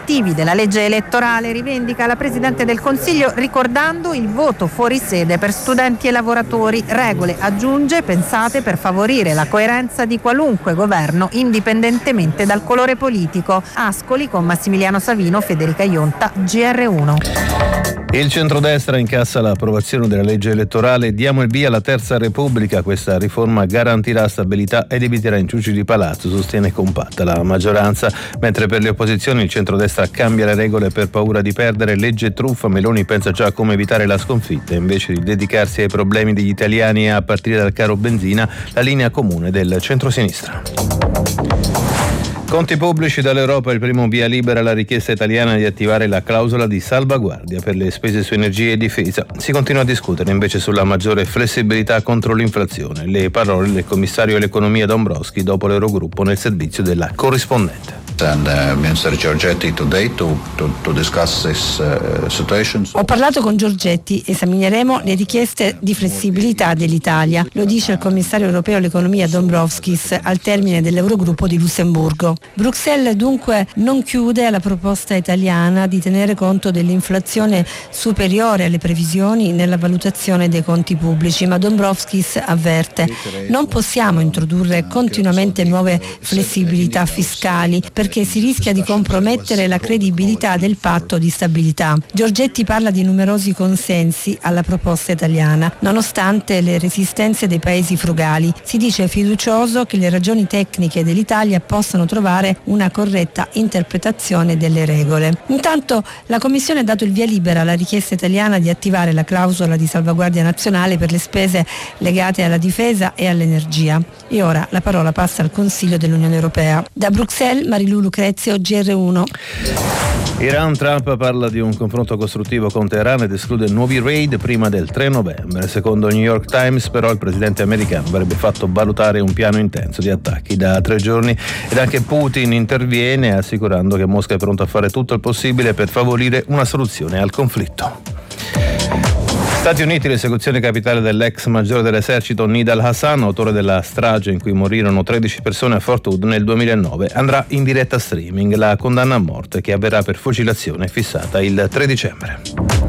obiettivi della legge elettorale, rivendica la Presidente del Consiglio ricordando il voto fuori sede per studenti e lavoratori. Regole, aggiunge, pensate per favorire la coerenza di qualunque governo indipendentemente dal colore politico. Ascoli con Massimiliano Savino, Federica Ionta, GR1. Il centrodestra incassa l'approvazione della legge elettorale. Diamo il via alla Terza Repubblica. Questa riforma garantirà stabilità ed eviterà inciuci di palazzo, sostiene compatta la maggioranza. Mentre per le opposizioni il centrodestra cambia le regole per paura di perdere. Legge truffa, Meloni pensa già a come evitare la sconfitta. Invece di dedicarsi ai problemi degli italiani a partire dal caro benzina, la linea comune del centrosinistra. Conti pubblici dall'Europa, il primo via libera alla richiesta italiana di attivare la clausola di salvaguardia per le spese su energia e difesa. Si continua a discutere invece sulla maggiore flessibilità contro l'inflazione. Le parole del commissario all'economia Dombrovskis dopo l'Eurogruppo nel servizio della corrispondente. Minister Giorgetti today to discuss this situation. Ho parlato con Giorgetti, esamineremo le richieste di flessibilità dell'Italia, lo dice il commissario europeo all'economia Dombrovskis al termine dell'Eurogruppo di Lussemburgo. Bruxelles dunque non chiude alla proposta italiana di tenere conto dell'inflazione superiore alle previsioni nella valutazione dei conti pubblici, ma Dombrovskis avverte: non possiamo introdurre continuamente nuove flessibilità fiscali perché si rischia di compromettere la credibilità del patto di stabilità. Giorgetti parla di numerosi consensi alla proposta italiana, nonostante le resistenze dei paesi frugali. Si dice fiducioso che le ragioni tecniche dell'Italia possano trovare una corretta interpretazione delle regole. Intanto la Commissione ha dato il via libera alla richiesta italiana di attivare la clausola di salvaguardia nazionale per le spese legate alla difesa e all'energia. E ora la parola passa al Consiglio dell'Unione Europea. Da Bruxelles, Marilu Lucrezio, GR1. Iran, Trump parla di un confronto costruttivo con Teheran ed esclude nuovi raid prima del 3 novembre. Secondo il New York Times, però, il presidente americano avrebbe fatto valutare un piano intenso di attacchi da 3 giorni ed anche Putin interviene assicurando che Mosca è pronta a fare tutto il possibile per favorire una soluzione al conflitto. Stati Uniti, l'esecuzione capitale dell'ex maggiore dell'esercito Nidal Hassan, autore della strage in cui morirono 13 persone a Fort Hood nel 2009, andrà in diretta streaming. La condanna a morte, che avverrà per fucilazione, è fissata il 3 dicembre.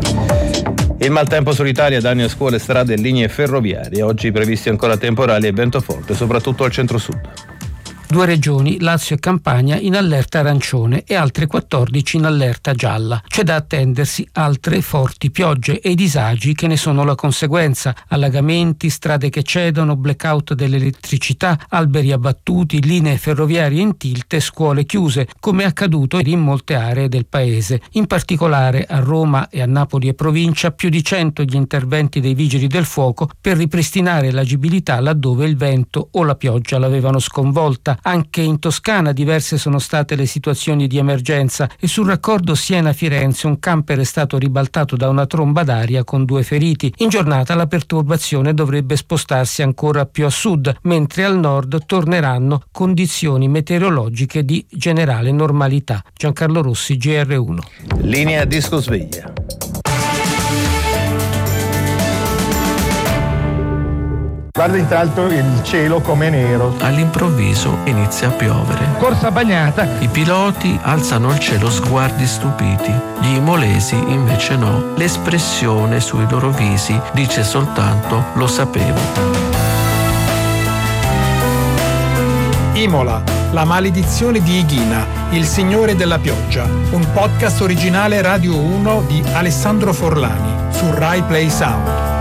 Il maltempo sull'Italia, danni a scuole, strade e linee ferroviarie. Oggi previsti ancora temporali e vento forte, soprattutto al centro-sud. 2 regioni, Lazio e Campania, in allerta arancione e altre 14 in allerta gialla. C'è da attendersi altre forti piogge e disagi che ne sono la conseguenza: allagamenti, strade che cedono, blackout dell'elettricità, alberi abbattuti, linee ferroviarie in tilt e scuole chiuse, come è accaduto in molte aree del paese. In particolare a Roma e a Napoli e provincia più di 100 gli interventi dei vigili del fuoco per ripristinare l'agibilità laddove il vento o la pioggia l'avevano sconvolta. Anche in Toscana diverse sono state le situazioni di emergenza e sul raccordo Siena-Firenze un camper è stato ribaltato da una tromba d'aria con 2 feriti. In giornata la perturbazione dovrebbe spostarsi ancora più a sud, mentre al nord torneranno condizioni meteorologiche di generale normalità. Giancarlo Rossi, GR1. Linea disco sveglia. Guarda intanto il cielo come nero. All'improvviso inizia a piovere. Corsa bagnata. I piloti alzano al cielo sguardi stupiti. Gli imolesi invece no. L'espressione sui loro visi dice soltanto "lo sapevo". Imola, la maledizione di Ighina, il signore della pioggia. Un podcast originale Radio 1 di Alessandro Forlani su Rai Play Sound.